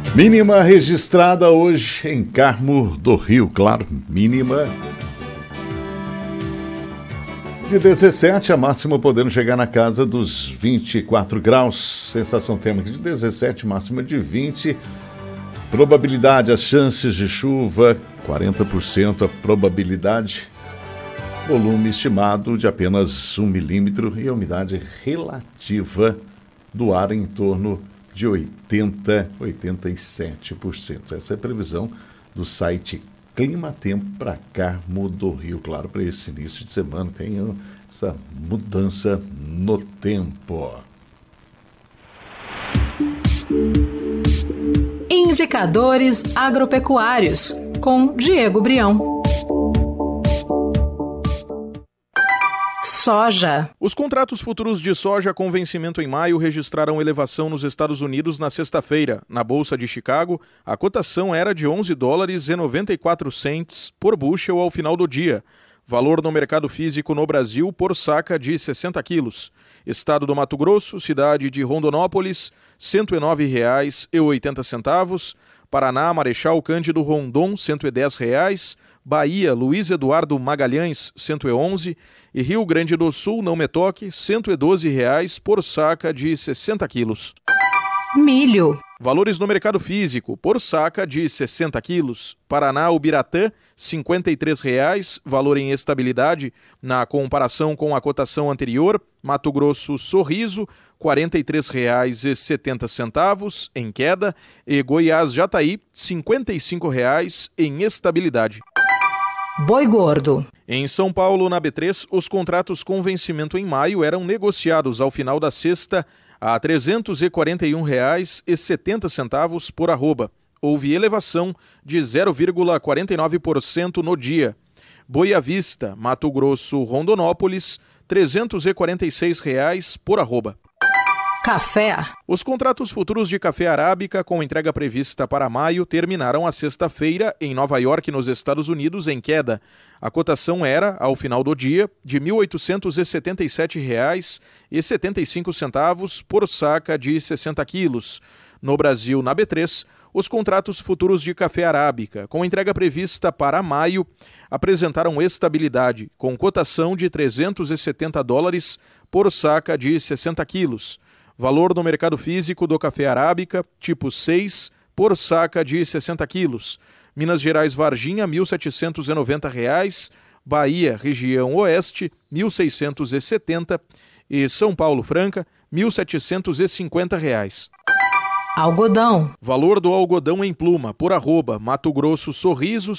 Mínima registrada hoje em Carmo do Rio, claro, mínima de 17, a máxima podendo chegar na casa dos 24 graus, sensação térmica de 17, máxima de 20, probabilidade, as chances de chuva, 40% a probabilidade, volume estimado de apenas 1 milímetro e a umidade relativa do ar em torno de 87%. Essa é a previsão do site Clima Tempo para Carmo do Rio. Claro, para esse início de semana tem essa mudança no tempo. Indicadores agropecuários, com Diego Brião. Soja. Os contratos futuros de soja com vencimento em maio registraram elevação nos Estados Unidos na sexta-feira. Na Bolsa de Chicago, a cotação era de $11,94 por bushel ao final do dia. Valor no mercado físico no Brasil por saca de 60 quilos. Estado do Mato Grosso, cidade de Rondonópolis, R$ 109,80. Paraná, Marechal Cândido Rondon, R$ 110. Bahia, Luiz Eduardo Magalhães, 111, e Rio Grande do Sul, Não Me Toque, R$ 112 por saca de 60 quilos. Milho. Valores no mercado físico, por saca de 60 quilos. Paraná, Ubiratã, R$ 53, valor em estabilidade na comparação com a cotação anterior. Mato Grosso, Sorriso, R$ 43,70 em queda. E Goiás, Jataí, R$ 55 em estabilidade. Boi gordo. Em São Paulo, na B3, os contratos com vencimento em maio eram negociados ao final da sexta a R$ 341,70 por arroba. Houve elevação de 0,49% no dia. Boi à vista, Mato Grosso, Rondonópolis, R$ 346 por arroba. Café. Os contratos futuros de café arábica com entrega prevista para maio terminaram a sexta-feira em Nova York, nos Estados Unidos, em queda. A cotação era, ao final do dia, de R$ 1.877,75 por saca de 60 quilos. No Brasil, na B3, os contratos futuros de café arábica com entrega prevista para maio apresentaram estabilidade, com cotação de $370 por saca de 60 quilos. Valor no mercado físico do café arábica, tipo 6, por saca de 60 quilos. Minas Gerais, Varginha, R$ 1.790. Bahia, região oeste, R$ 1.670. E São Paulo, Franca, R$ 1.750. Algodão. Valor do algodão em pluma, por arroba, Mato Grosso, Sorriso, R$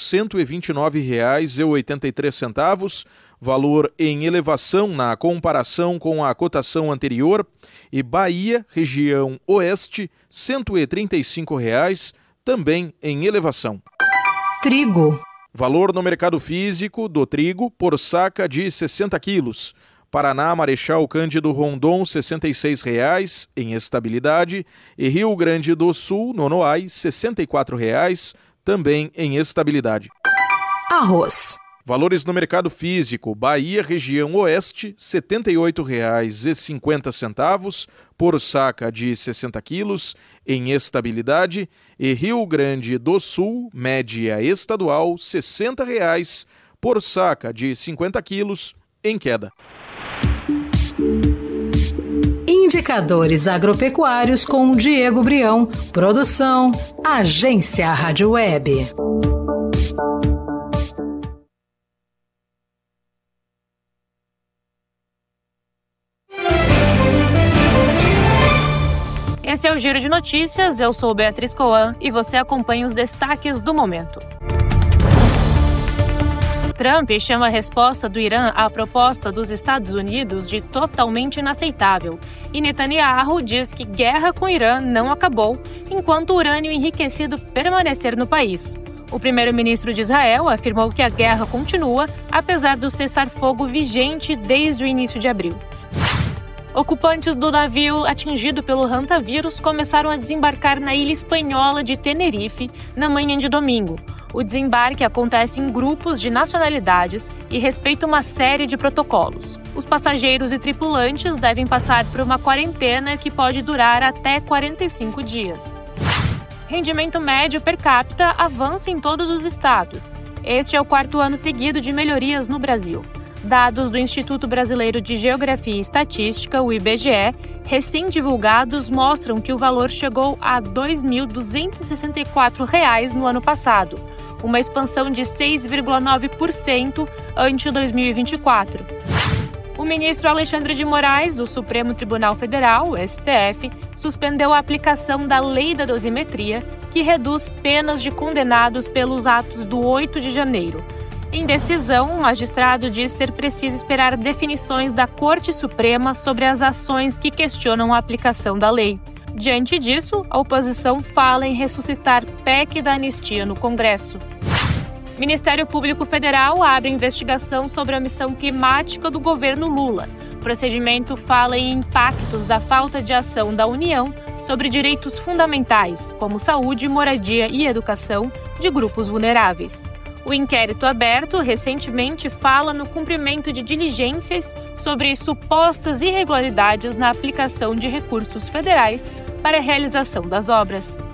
129,83. Valor em elevação na comparação com a cotação anterior. E Bahia, região oeste, R$ 135, também em elevação. Trigo. Valor no mercado físico do trigo por saca de 60 quilos. Paraná, Marechal Cândido Rondon, R$ 66 em estabilidade. E Rio Grande do Sul, Nonoai, R$ 64, também em estabilidade. Arroz. Valores no mercado físico, Bahia, região oeste, R$ 78,50 por saca de 60 quilos, em estabilidade. E Rio Grande do Sul, média estadual, R$ 60 por saca de 50 quilos, em queda. Indicadores agropecuários com Diego Brião. Produção, Agência Rádio Web. Esse é o Giro de Notícias, eu sou Beatriz Coan e você acompanha os destaques do momento. Trump chama a resposta do Irã à proposta dos Estados Unidos de totalmente inaceitável. E Netanyahu diz que guerra com o Irã não acabou, enquanto o urânio enriquecido permanecer no país. O primeiro-ministro de Israel afirmou que a guerra continua, apesar do cessar-fogo vigente desde o início de abril. Ocupantes do navio atingido pelo hantavírus começaram a desembarcar na ilha espanhola de Tenerife na manhã de domingo. O desembarque acontece em grupos de nacionalidades e respeita uma série de protocolos. Os passageiros e tripulantes devem passar por uma quarentena que pode durar até 45 dias. rendimento médio per capita avança em todos os estados. Este é o 4º ano seguido de melhorias no Brasil. Dados do Instituto Brasileiro de Geografia e Estatística, o IBGE, recém-divulgados, mostram que o valor chegou a R$ 2.264 no ano passado, uma expansão de 6,9% ante 2024. O ministro Alexandre de Moraes, do Supremo Tribunal Federal, STF, suspendeu a aplicação da Lei da Dosimetria, que reduz penas de condenados pelos atos do 8 de janeiro. Em decisão, o magistrado diz ser preciso esperar definições da Corte Suprema sobre as ações que questionam a aplicação da lei. Diante disso, a oposição fala em ressuscitar PEC da anistia no Congresso. O Ministério Público Federal abre investigação sobre a missão climática do governo Lula. O procedimento fala em impactos da falta de ação da União sobre direitos fundamentais, como saúde, moradia e educação, de grupos vulneráveis. O inquérito aberto recentemente fala no cumprimento de diligências sobre supostas irregularidades na aplicação de recursos federais para a realização das obras.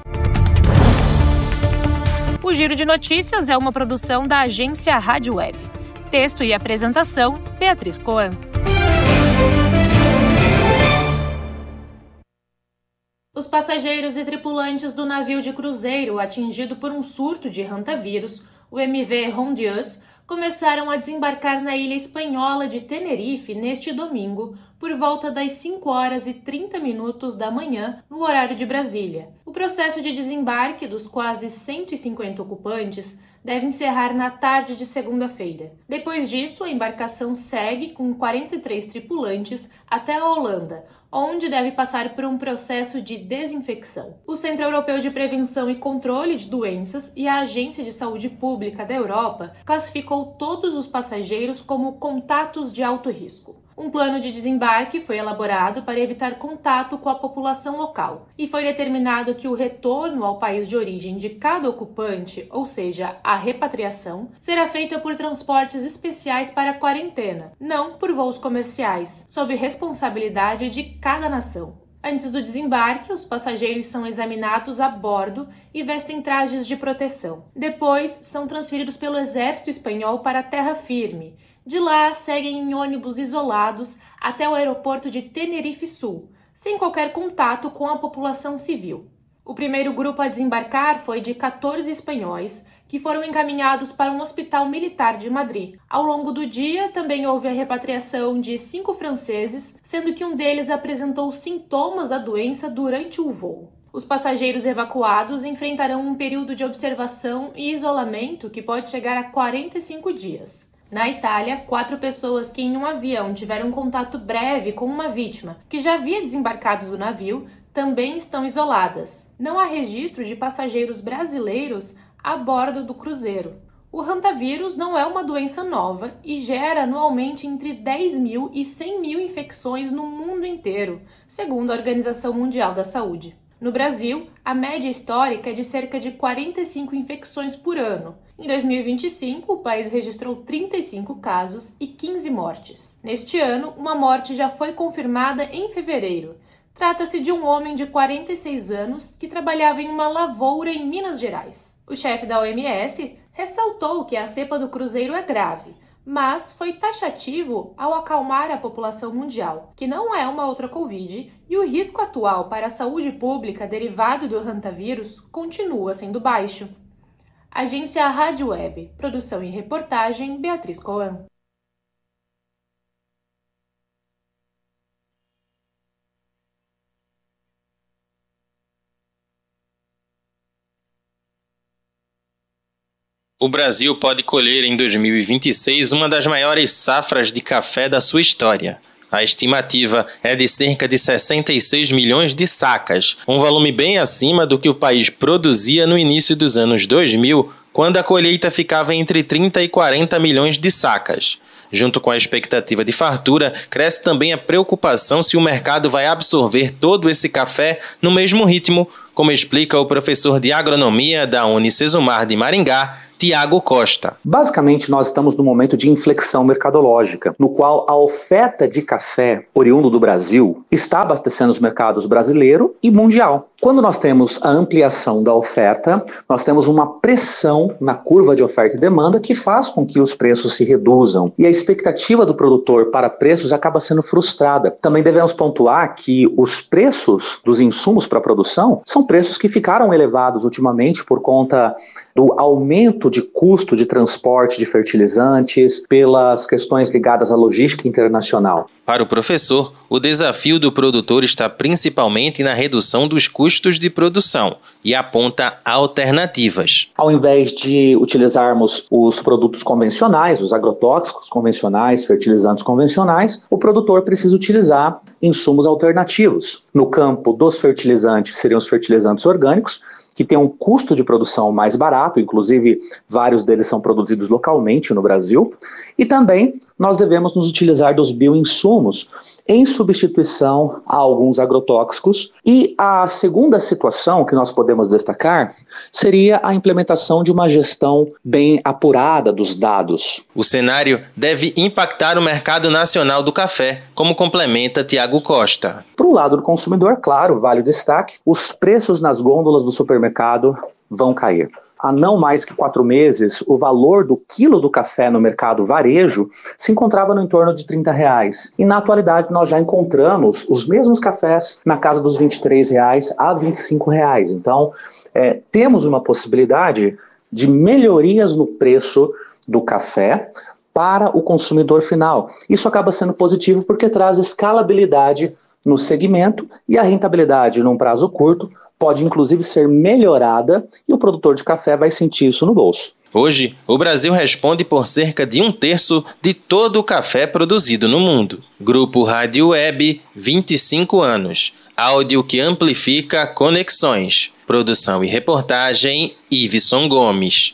O Giro de Notícias é uma produção da agência Rádio Web. Texto e apresentação, Beatriz Coan. Os passageiros e tripulantes do navio de cruzeiro atingido por um surto de hantavírus, o MV Rondios, começaram a desembarcar na ilha espanhola de Tenerife neste domingo, por volta das 5h30 da manhã, no horário de Brasília. O processo de desembarque dos quase 150 ocupantes deve encerrar na tarde de segunda-feira. Depois disso, a embarcação segue com 43 tripulantes até a Holanda, onde deve passar por um processo de desinfecção. O Centro Europeu de Prevenção e Controle de Doenças e a Agência de Saúde Pública da Europa classificou todos os passageiros como contatos de alto risco. Um plano de desembarque foi elaborado para evitar contato com a população local e foi determinado que o retorno ao país de origem de cada ocupante, ou seja, a repatriação, será feita por transportes especiais para a quarentena, não por voos comerciais, sob responsabilidade de cada nação. Antes do desembarque, os passageiros são examinados a bordo e vestem trajes de proteção. Depois, são transferidos pelo Exército Espanhol para a terra firme. De lá, seguem em ônibus isolados até o aeroporto de Tenerife Sul, sem qualquer contato com a população civil. O primeiro grupo a desembarcar foi de 14 espanhóis, que foram encaminhados para um hospital militar de Madrid. Ao longo do dia, também houve a repatriação de 5 franceses, sendo que um deles apresentou sintomas da doença durante o voo. Os passageiros evacuados enfrentarão um período de observação e isolamento que pode chegar a 45 dias. Na Itália, 4 pessoas que em um avião tiveram contato breve com uma vítima que já havia desembarcado do navio também estão isoladas. Não há registro de passageiros brasileiros a bordo do cruzeiro. O hantavírus não é uma doença nova e gera anualmente entre 10.000 e 100.000 infecções no mundo inteiro, segundo a Organização Mundial da Saúde. No Brasil, a média histórica é de cerca de 45 infecções por ano. Em 2025, o país registrou 35 casos e 15 mortes. Neste ano, uma morte já foi confirmada em fevereiro. Trata-se de um homem de 46 anos que trabalhava em uma lavoura em Minas Gerais. O chefe da OMS ressaltou que a cepa do cruzeiro é grave, mas foi taxativo ao acalmar a população mundial, que não é uma outra Covid, e o risco atual para a saúde pública derivado do hantavírus continua sendo baixo. Agência Rádio Web, produção e reportagem, Beatriz Coan. O Brasil pode colher em 2026 uma das maiores safras de café da sua história. A estimativa é de cerca de 66 milhões de sacas, um volume bem acima do que o país produzia no início dos anos 2000, quando a colheita ficava entre 30 e 40 milhões de sacas. Junto com a expectativa de fartura, cresce também a preocupação se o mercado vai absorver todo esse café no mesmo ritmo, como explica o professor de agronomia da Unicesumar de Maringá, Tiago Costa. Basicamente, nós estamos num momento de inflexão mercadológica, no qual a oferta de café oriundo do Brasil está abastecendo os mercados brasileiro e mundial. Quando nós temos a ampliação da oferta, nós temos uma pressão na curva de oferta e demanda que faz com que os preços se reduzam. E a expectativa do produtor para preços acaba sendo frustrada. Também devemos pontuar que os preços dos insumos para a produção são preços que ficaram elevados ultimamente por conta do aumento de custo de transporte de fertilizantes, pelas questões ligadas à logística internacional. Para o professor, o desafio do produtor está principalmente na redução dos custos de produção e aponta alternativas. Ao invés de utilizarmos os produtos convencionais, os agrotóxicos convencionais, fertilizantes convencionais, o produtor precisa utilizar insumos alternativos. No campo dos fertilizantes, seriam os fertilizantes orgânicos, que tem um custo de produção mais barato, inclusive vários deles são produzidos localmente no Brasil, e também nós devemos nos utilizar dos bioinsumos em substituição a alguns agrotóxicos. E a segunda situação que nós podemos destacar seria a implementação de uma gestão bem apurada dos dados. O cenário deve impactar o mercado nacional do café, como complementa Tiago Costa. Para o lado do consumidor, claro, vale o destaque, os preços nas gôndolas do supermercado vão cair. Há não mais que 4 meses, o valor do quilo do café no mercado varejo se encontrava no entorno de R$30. E na atualidade nós já encontramos os mesmos cafés na casa dos R$23 a R$25. Então, temos uma possibilidade de melhorias no preço do café para o consumidor final. Isso acaba sendo positivo porque traz escalabilidade no segmento e a rentabilidade num prazo curto pode inclusive ser melhorada e o produtor de café vai sentir isso no bolso. Hoje, o Brasil responde por cerca de 1/3 de todo o café produzido no mundo. Grupo Rádio Web, 25 anos. Áudio que amplifica conexões. Produção e reportagem, Iveson Gomes.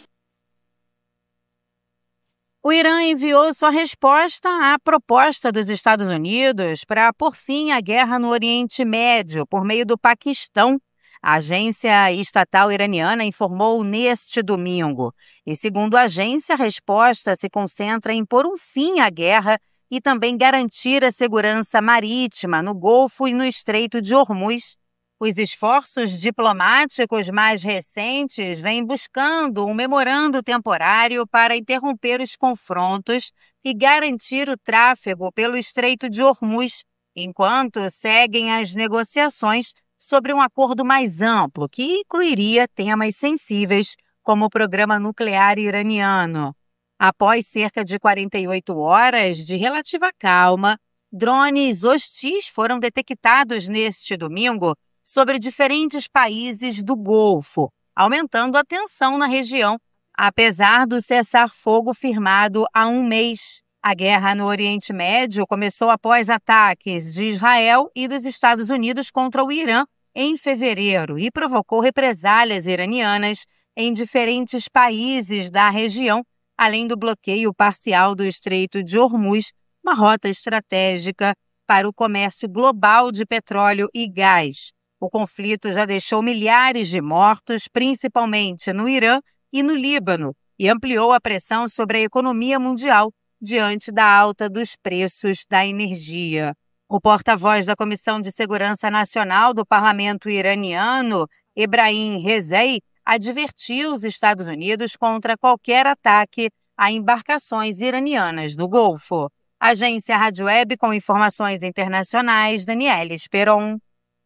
O Irã enviou sua resposta à proposta dos Estados Unidos para pôr fim à guerra no Oriente Médio por meio do Paquistão. A agência estatal iraniana informou neste domingo. E, segundo a agência, a resposta se concentra em pôr um fim à guerra e também garantir a segurança marítima no Golfo e no Estreito de Hormuz. Os esforços diplomáticos mais recentes vêm buscando um memorando temporário para interromper os confrontos e garantir o tráfego pelo Estreito de Hormuz, enquanto seguem as negociações sobre um acordo mais amplo, que incluiria temas sensíveis, como o programa nuclear iraniano. Após cerca de 48 horas de relativa calma, drones hostis foram detectados neste domingo sobre diferentes países do Golfo, aumentando a tensão na região, apesar do cessar-fogo firmado há um mês. A guerra no Oriente Médio começou após ataques de Israel e dos Estados Unidos contra o Irã em fevereiro e provocou represálias iranianas em diferentes países da região, além do bloqueio parcial do Estreito de Hormuz, uma rota estratégica para o comércio global de petróleo e gás. O conflito já deixou milhares de mortos, principalmente no Irã e no Líbano, e ampliou a pressão sobre a economia mundial diante da alta dos preços da energia. O porta-voz da Comissão de Segurança Nacional do Parlamento iraniano, Ebrahim Rezei, advertiu os Estados Unidos contra qualquer ataque a embarcações iranianas do Golfo. Agência Rádio Web com informações internacionais, Daniela Esperon.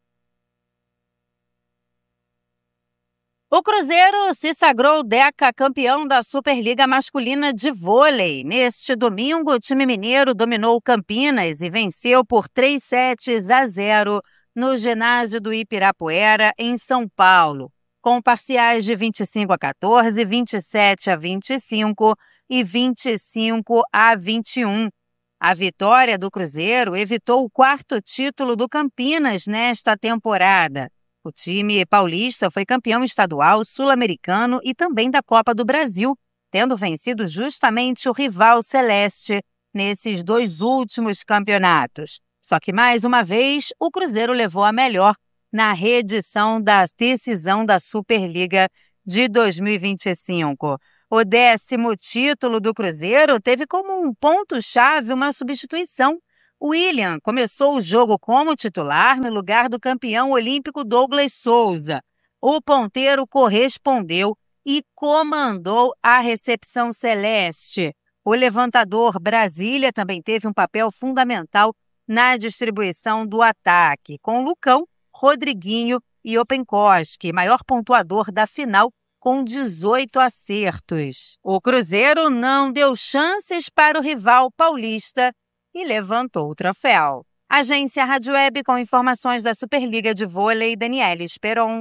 O Cruzeiro se sagrou decacampeão da Superliga Masculina de Vôlei. Neste domingo, o time mineiro dominou o Campinas e venceu por 3-0 no ginásio do Ibirapuera, em São Paulo, com parciais de 25-14, 27-25 e 25-21. A vitória do Cruzeiro evitou o 4º título do Campinas nesta temporada. O time paulista foi campeão estadual, sul-americano e também da Copa do Brasil, tendo vencido justamente o rival celeste nesses 2 últimos campeonatos. Só que, mais uma vez, o Cruzeiro levou a melhor na reedição da decisão da Superliga de 2025. O 10º título do Cruzeiro teve como um ponto-chave uma substituição. William começou o jogo como titular no lugar do campeão olímpico Douglas Souza. O ponteiro correspondeu e comandou a recepção celeste. O levantador Brasília também teve um papel fundamental na distribuição do ataque, com Lucão, Rodriguinho e Openkoski, maior pontuador da final, com 18 acertos. O Cruzeiro não deu chances para o rival paulista e levantou o troféu. Agência Rádio Web com informações da Superliga de Vôlei, Daniela Esperon.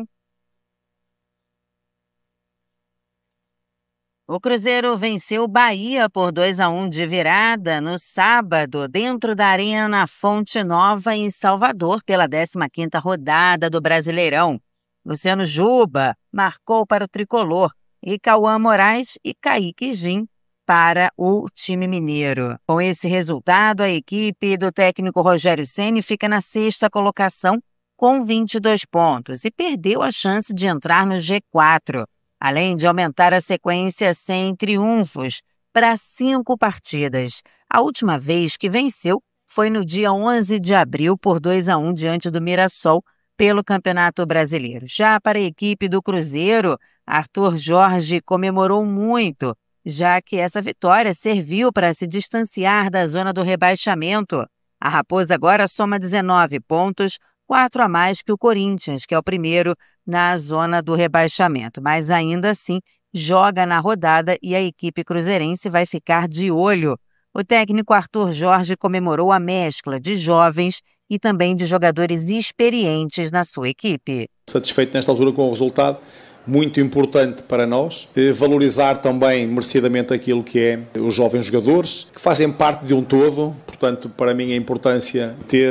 O Cruzeiro venceu o Bahia por 2-1 de virada no sábado, dentro da Arena Fonte Nova, em Salvador, pela 15ª rodada do Brasileirão. Luciano Juba marcou para o tricolor e Cauã Moraes e Kaique Gin para o time mineiro. Com esse resultado, a equipe do técnico Rogério Ceni fica na 6ª colocação com 22 pontos e perdeu a chance de entrar no G4. Além de aumentar a sequência sem triunfos para 5 partidas. A última vez que venceu foi no dia 11 de abril por 2-1 diante do Mirassol pelo Campeonato Brasileiro. Já para a equipe do Cruzeiro, Arthur Jorge comemorou muito, já que essa vitória serviu para se distanciar da zona do rebaixamento. A Raposa agora soma 19 pontos, 4 a mais que o Corinthians, que é o primeiro na zona do rebaixamento. Mas ainda assim, joga na rodada e a equipe cruzeirense vai ficar de olho. O técnico Arthur Jorge comemorou a mescla de jovens e também de jogadores experientes na sua equipe. Satisfeito nesta altura com o resultado, muito importante para nós, valorizar também merecidamente aquilo que é os jovens jogadores, que fazem parte de um todo. Portanto, para mim a importância de ter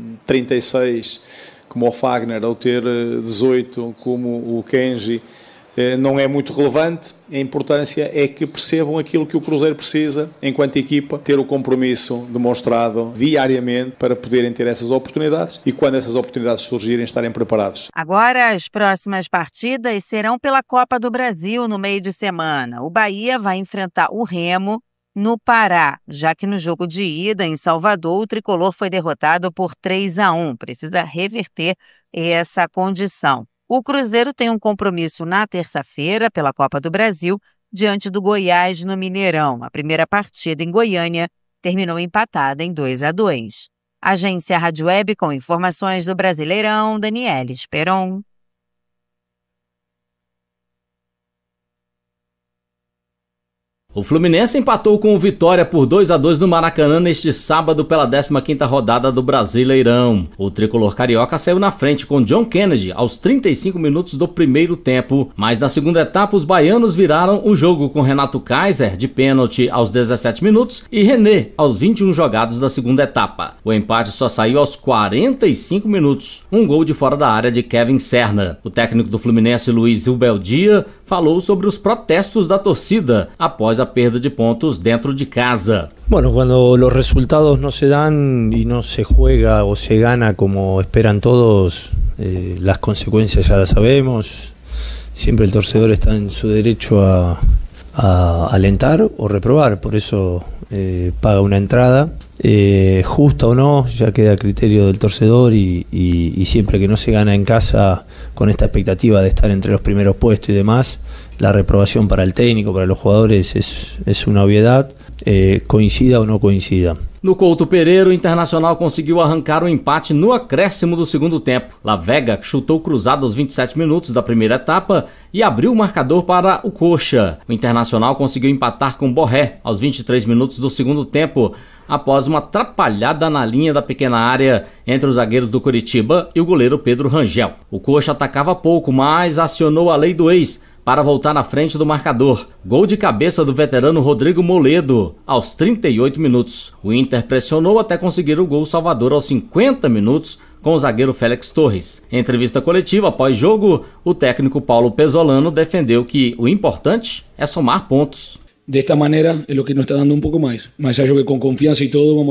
36 como o Fagner ou ter 18 como o Kenji não é muito relevante. A importância é que percebam aquilo que o Cruzeiro precisa, enquanto equipa, ter o compromisso demonstrado diariamente para poderem ter essas oportunidades e, quando essas oportunidades surgirem, estarem preparados. Agora, as próximas partidas serão pela Copa do Brasil no meio de semana. O Bahia vai enfrentar o Remo no Pará, já que no jogo de ida em Salvador, o tricolor foi derrotado por 3-1. Precisa reverter essa condição. O Cruzeiro tem um compromisso na terça-feira pela Copa do Brasil, diante do Goiás no Mineirão. A primeira partida em Goiânia terminou empatada em 2-2. Agência Rádio Web com informações do Brasileirão, Daniela Esperon. O Fluminense empatou com o Vitória por 2-2 no Maracanã neste sábado pela 15ª rodada do Brasileirão. O tricolor carioca saiu na frente com John Kennedy aos 35 minutos do primeiro tempo, mas na segunda etapa os baianos viraram o jogo com Renato Kaiser de pênalti aos 17 minutos e René aos 21 jogados da segunda etapa. O empate só saiu aos 45 minutos, um gol de fora da área de Kevin Serna. O técnico do Fluminense, Luiz Ubeldia, falou sobre os protestos da torcida após a perda de pontos dentro de casa. Bueno, cuando los resultados no se dan y no se juega o se gana como esperan todos, las consecuencias ya las sabemos. Siempre el torcedor está en su derecho a alentar o reprobar, por eso paga una entrada. Justa o no, ya queda a criterio del torcedor y siempre que no se gana en casa con esta expectativa de estar entre los primeros puestos y demás, la reprobación para el técnico, para los jugadores es una obviedad, coincida ou não coincida. No Couto Pereira, o Internacional conseguiu arrancar o empate no acréscimo do segundo tempo. La Vega chutou cruzado aos 27 minutos da primeira etapa e abriu o marcador para o Coxa. O Internacional conseguiu empatar com Borré aos 23 minutos do segundo tempo, após uma atrapalhada na linha da pequena área entre os zagueiros do Coritiba e o goleiro Pedro Rangel. O Coxa atacava pouco, mas acionou a lei do ex para voltar na frente do marcador. Gol de cabeça do veterano Rodrigo Moledo, aos 38 minutos. O Inter pressionou até conseguir o gol salvador aos 50 minutos com o zagueiro Félix Torres. Em entrevista coletiva após jogo, o técnico Paulo Pesolano defendeu que o importante é somar pontos. De esta manera es lo que nos está dando un poco más allá que con confianza y todo vamos a ir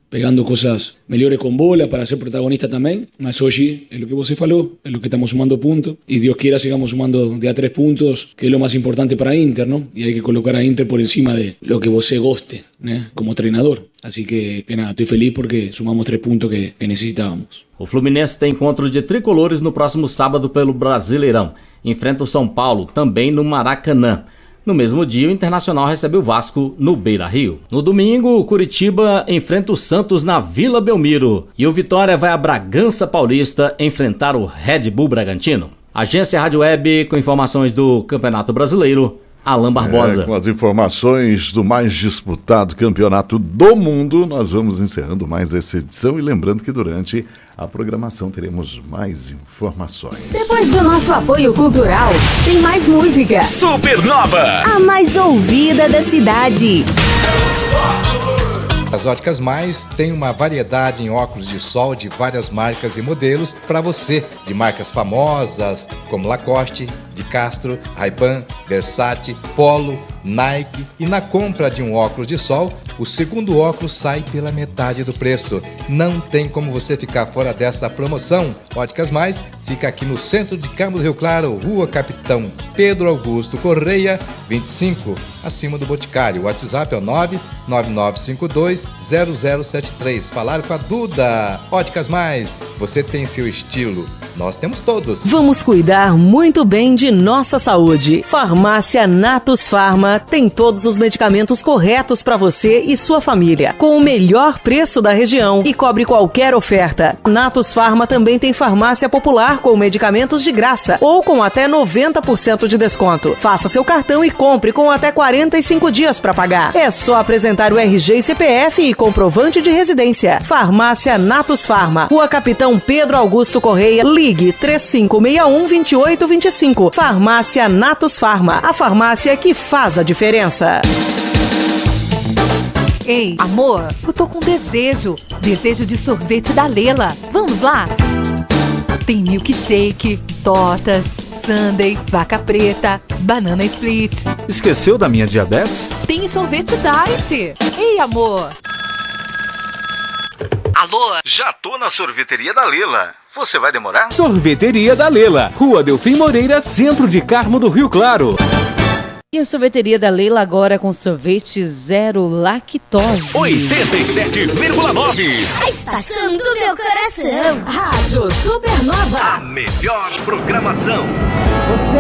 pegando cosas melhores com bola para ser protagonista também, mas hoje é o que você falou, é o que estamos sumando pontos e Deus queira sigamos sumando de a 3 pontos, que é o mais importante para a Inter, não? E hay que colocar a Inter por encima de lo que você goste, né? Como treinador. Así que nada, estou feliz porque sumamos 3 pontos que necessitávamos. O Fluminense tem encontro de tricolores no próximo sábado pelo Brasileirão. Enfrenta o São Paulo também no Maracanã. No mesmo dia, o Internacional recebe o Vasco no Beira-Rio. No domingo, o Curitiba enfrenta o Santos na Vila Belmiro. E o Vitória vai a Bragança Paulista enfrentar o Red Bull Bragantino. Agência Rádio Web com informações do Campeonato Brasileiro, Alan Barbosa. Com as informações do mais disputado campeonato do mundo, nós vamos encerrando mais essa edição e lembrando que durante a programação teremos mais informações. Depois do nosso apoio cultural, tem mais música. Supernova, a mais ouvida da cidade. As Óticas Mais tem uma variedade em óculos de sol de várias marcas e modelos para você, de marcas famosas como Lacoste, de Castro, Ray-Ban, Versace, Polo, Nike. E na compra de um óculos de sol, o segundo óculos sai pela metade do preço. Não tem como você ficar fora dessa promoção. Óticas Mais fica aqui no centro de Campos do Rio Claro, Rua Capitão Pedro Augusto Correia, 25, acima do Boticário. O WhatsApp é o 999520073. Falar com a Duda. Óticas Mais, você tem seu estilo, nós temos todos. Vamos cuidar muito bem de nossa saúde. Farmácia Natus Farma tem todos os medicamentos corretos para você e sua família, com o melhor preço da região e cobre qualquer oferta. Natus Farma também tem farmácia popular com medicamentos de graça ou com até 90% de desconto. Faça seu cartão e compre com até 45 dias para pagar. É só apresentar o RG e CPF e comprovante de residência. Farmácia Natus Farma, Rua Capitão Pedro Augusto Correia, ligue 3561-2825. Farmácia Natus Farma, a farmácia que faz a diferença. Ei, amor, eu tô com desejo de sorvete da Lela. Vamos lá? Tem milkshake, tortas, sundae, vaca preta, banana split. Esqueceu da minha diabetes? Tem sorvete diet. Ei, amor. Alô? Já tô na sorveteria da Lela. Você vai demorar? Sorveteria da Lela, Rua Delfim Moreira, centro de Carmo do Rio Claro. E a sorveteria da Leila agora com sorvete zero lactose. 87,9. A estação do meu coração. Rádio Supernova. A melhor programação.